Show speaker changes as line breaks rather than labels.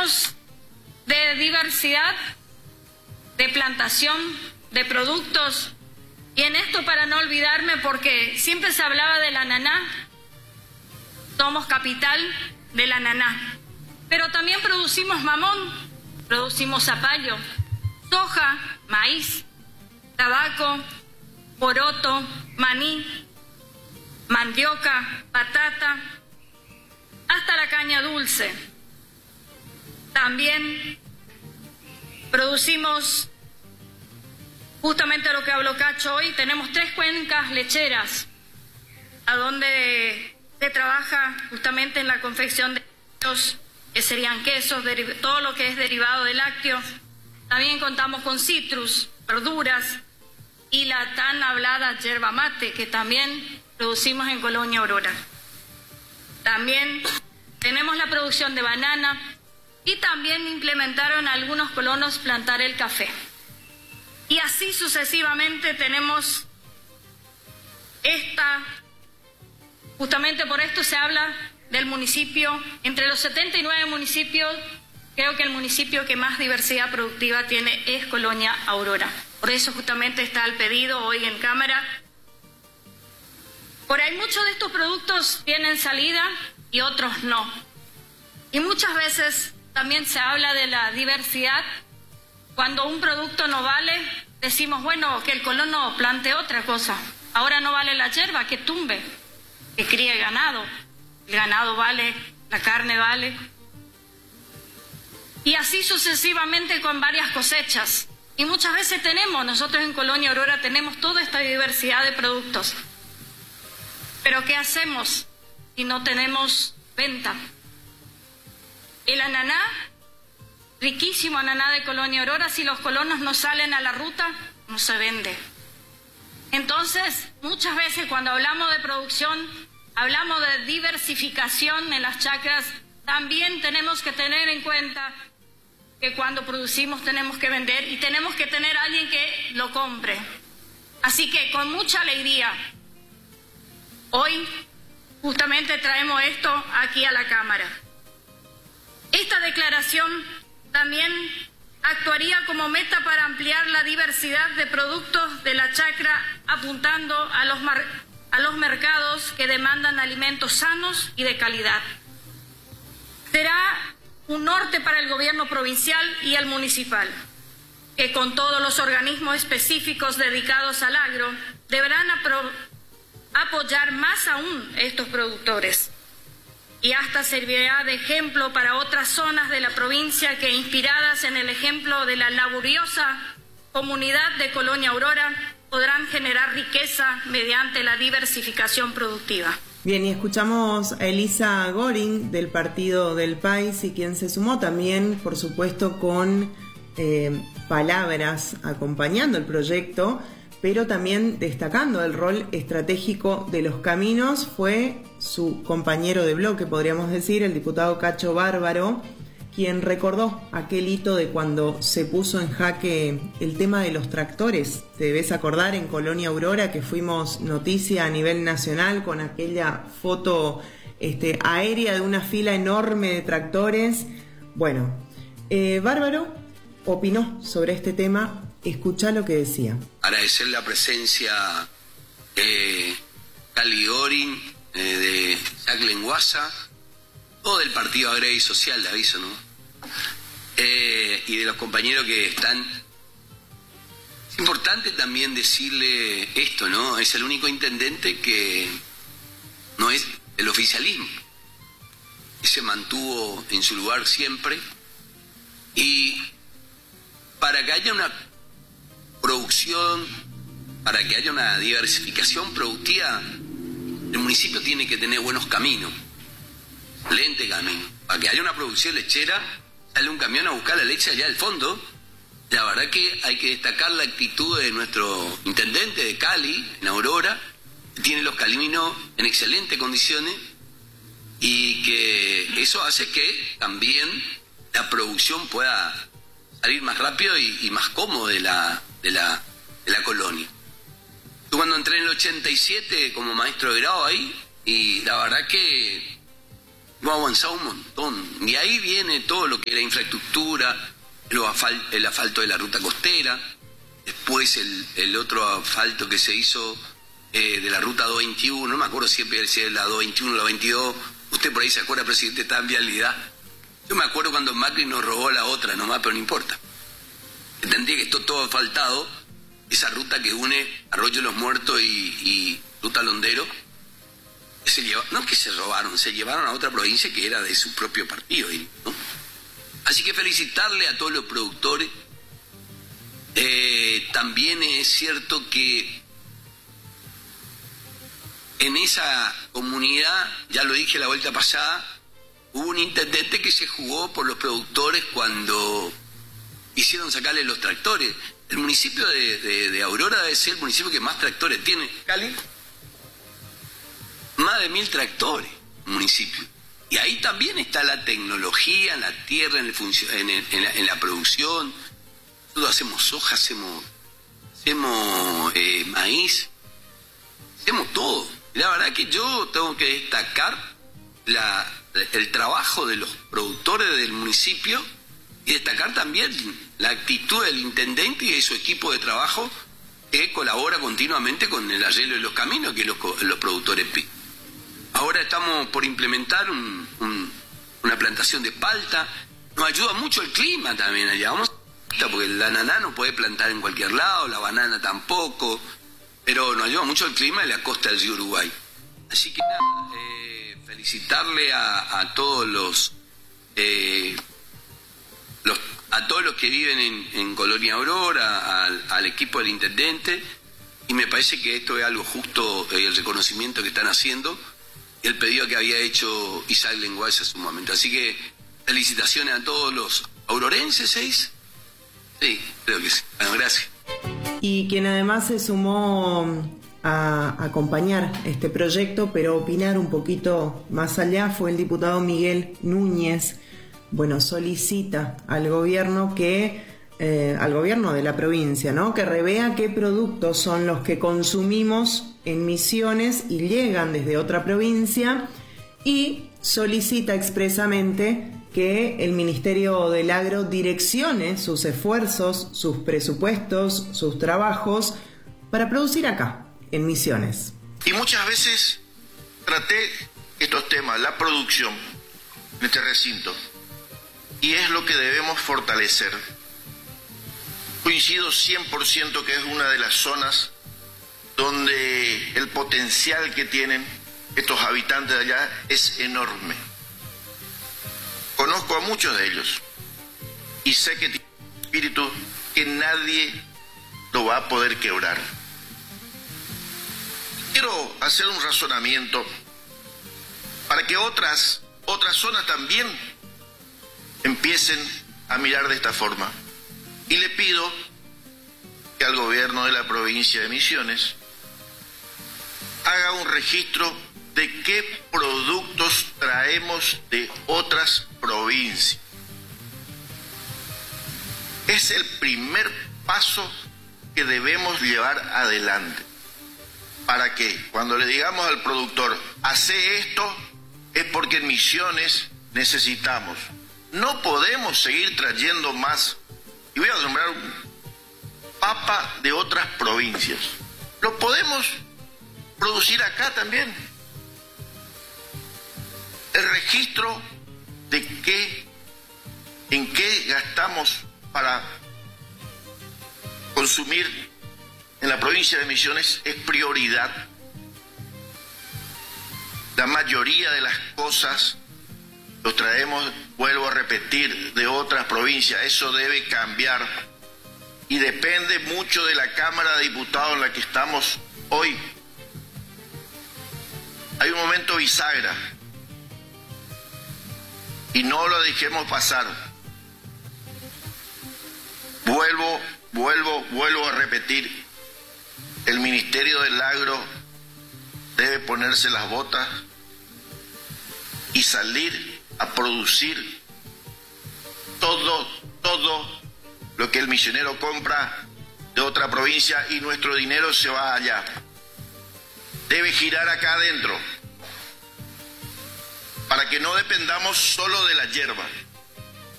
hablamos de diversidad, de plantación, de productos, y en esto para no olvidarme, porque siempre se hablaba del ananá, somos capital del ananá, pero también producimos mamón, producimos zapallo, soja, maíz, tabaco, poroto, maní, mandioca, patata, hasta la caña dulce. También producimos justamente lo que habló Cacho hoy. Tenemos 3 cuencas lecheras, a donde se trabaja justamente en la confección de quesos, que serían quesos, todo lo que es derivado de lácteos. También contamos con citrus, verduras y la tan hablada yerba mate, que también producimos en Colonia Aurora. También tenemos la producción de banana y también implementaron algunos colonos plantar el café. Y así sucesivamente tenemos justamente por esto se habla del municipio, entre los 79 municipios, creo que el municipio que más diversidad productiva tiene es Colonia Aurora. Por eso justamente está el pedido hoy en Cámara. Por ahí muchos de estos productos tienen salida y otros no. Y muchas veces también se habla de la diversidad. Cuando un producto no vale, decimos, bueno, que el colono plante otra cosa. Ahora no vale la yerba, que tumbe, que críe ganado. El ganado vale, la carne vale. Y así sucesivamente con varias cosechas. Y muchas veces nosotros en Colonia Aurora tenemos toda esta diversidad de productos. Pero ¿qué hacemos si no tenemos venta? El ananá, riquísimo ananá de Colonia Aurora, si los colonos no salen a la ruta, no se vende. Entonces, muchas veces cuando hablamos de producción, hablamos de diversificación en las chacras, también tenemos que tener en cuenta que cuando producimos tenemos que vender y tenemos que tener a alguien que lo compre. Así que con mucha alegría, hoy justamente traemos esto aquí a la Cámara. Esta declaración también actuaría como meta para ampliar la diversidad de productos de la chacra, apuntando a los mercados que demandan alimentos sanos y de calidad. Será un norte para el gobierno provincial y el municipal, que con todos los organismos específicos dedicados al agro deberán apoyar más aún a estos productores. Y hasta servirá de ejemplo para otras zonas de la provincia que, inspiradas en el ejemplo de la laboriosa comunidad de Colonia Aurora, podrán generar riqueza mediante la diversificación productiva.
Bien, y escuchamos a Elisa Goring del Partido del País, y quien se sumó también, por supuesto, con palabras acompañando el proyecto, pero también destacando el rol estratégico de los caminos, fue su compañero de bloque, podríamos decir, el diputado Cacho Bárbaro, quien recordó aquel hito de cuando se puso en jaque el tema de los tractores. Te debes acordar en Colonia Aurora que fuimos noticia a nivel nacional con aquella foto aérea de una fila enorme de tractores. Bueno, Bárbaro opinó sobre este tema. Escuchá lo que decía.
Agradecer la presencia de Cali Goring, de Jacqueline Guasa, o del Partido Agrario y Social, de aviso, ¿no? Y de los compañeros que están. Es importante también decirle esto, ¿no? Es el único intendente que no es del oficialismo, que se mantuvo en su lugar siempre, y para que haya una producción, para que haya una diversificación productiva, el municipio tiene que tener buenos caminos, excelente camino. Para que haya una producción lechera, sale un camión a buscar la leche allá del fondo. La verdad que hay que destacar la actitud de nuestro intendente de Cali, en Aurora, que tiene los caminos en excelentes condiciones, y que eso hace que también la producción pueda salir más rápido y más cómodo de la colonia. Yo cuando entré en el 87 como maestro de grado ahí, y la verdad que hemos avanzado un montón. Y ahí viene todo lo que es la infraestructura, el asfalto de la ruta costera, después el otro asfalto que se hizo de la ruta 221, no me acuerdo si es la 221 o la 22, usted por ahí se acuerda, presidente, está en vialidad. Yo me acuerdo cuando Macri nos robó la otra nomás, pero no importa. Entendí que esto todo asfaltado, esa ruta que une Arroyo de los Muertos y Ruta Londero, no es que se robaron, se llevaron a otra provincia que era de su propio partido, ¿no? Así que felicitarle a todos los productores. También es cierto que en esa comunidad, ya lo dije la vuelta pasada, hubo un intendente que se jugó por los productores cuando hicieron sacarle los tractores. El municipio de Aurora debe ser el municipio que más tractores tiene. ¿Cali? Más de 1000 tractores, municipio. Y ahí también está la tecnología, en la tierra, en la producción. Nosotros hacemos soja, hacemos maíz, hacemos todo. Y la verdad que yo tengo que destacar el trabajo de los productores del municipio y destacar también la actitud del intendente y de su equipo de trabajo que colabora continuamente con el arreglo de los caminos que los productores piden. Ahora estamos por implementar una plantación de palta. Nos ayuda mucho el clima también allá. Porque la ananá no puede plantar en cualquier lado, la banana tampoco, pero nos ayuda mucho el clima y la costa del río Uruguay. Así que nada, felicitarle a todos a todos los que viven en Colonia Aurora, al equipo del intendente, y me parece que esto es algo justo, el reconocimiento que están haciendo, el pedido que había hecho Isaac Lenguaza en su momento. Así que felicitaciones a todos los aurorenses, ¿seis? Sí, creo que sí. Bueno, gracias.
Y quien además se sumó a acompañar este proyecto, pero opinar un poquito más allá, fue el diputado Miguel Núñez. Bueno, solicita al gobierno al gobierno de la provincia, ¿no?, que revea qué productos son los que consumimos en Misiones y llegan desde otra provincia, y solicita expresamente que el Ministerio del Agro direccione sus esfuerzos, sus presupuestos, sus trabajos para producir acá, en Misiones.
Y muchas veces traté estos temas, la producción en este recinto, y es lo que debemos fortalecer. Coincido 100% que es una de las zonas donde el potencial que tienen estos habitantes de allá es enorme. Conozco a muchos de ellos y sé que tienen un espíritu que nadie lo va a poder quebrar. Quiero hacer un razonamiento para que otras zonas también empiecen a mirar de esta forma. Y le pido que al gobierno de la provincia de Misiones haga un registro de qué productos traemos de otras provincias. Es el primer paso que debemos llevar adelante, para que cuando le digamos al productor, hace esto, es porque en Misiones necesitamos. No podemos seguir trayendo más, y voy a nombrar papa de otras provincias. Lo podemos producir acá también. El registro de en qué gastamos para consumir en la provincia de Misiones es prioridad. La mayoría de las cosas los traemos, vuelvo a repetir, de otras provincias. Eso debe cambiar y depende mucho de la Cámara de Diputados en la que estamos hoy. Hay un momento bisagra y no lo dejemos pasar. Vuelvo a repetir, el Ministerio del Agro debe ponerse las botas y salir a producir todo lo que el misionero compra de otra provincia, y nuestro dinero se va allá. Debe girar acá adentro para que no dependamos solo de la yerba.